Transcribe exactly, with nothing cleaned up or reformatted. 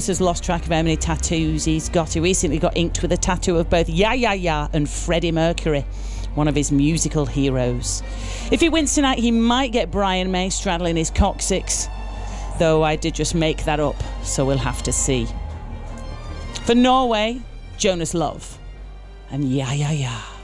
Jonas has lost track of how many tattoos he's got. He recently got inked with a tattoo of both Ya Ya Ya and Freddie Mercury, one of his musical heroes. If he wins tonight, he might get Brian May straddling his coccyx, though I did just make that up, so we'll have to see. For Norway, Jonas Love and Ya Ya Ya.